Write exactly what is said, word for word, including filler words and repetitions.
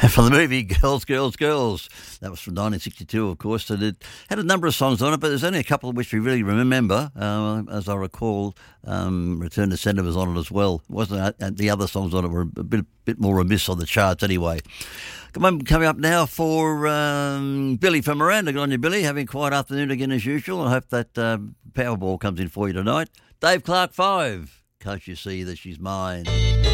From the movie Girls, Girls, Girls. That was from nineteen sixty-two, of course, and it had a number of songs on it, but there's only a couple of which we really remember. Uh, as I recall, um, Return to Sender was on it as well. It wasn't uh, the other songs on it were a bit, bit more remiss on the charts anyway. Come on, coming up now for um, Billy from Miranda. Good on you, Billy. Having a quiet afternoon again as usual. I hope that uh, Powerball comes in for you tonight. Dave Clark, five. Can't you see that she's mine?